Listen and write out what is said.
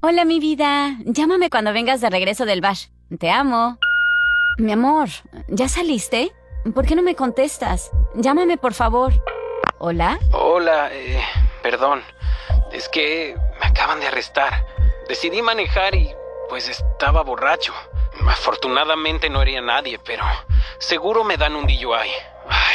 Hola, mi vida. Llámame cuando vengas de regreso del bar. Te amo. Mi amor, ¿ya saliste? ¿Por qué no me contestas? Llámame, por favor. ¿Hola? Hola, perdón. Es que me acaban de arrestar. Decidí manejar y pues estaba borracho. Afortunadamente no hería a nadie, pero seguro me dan un DUI.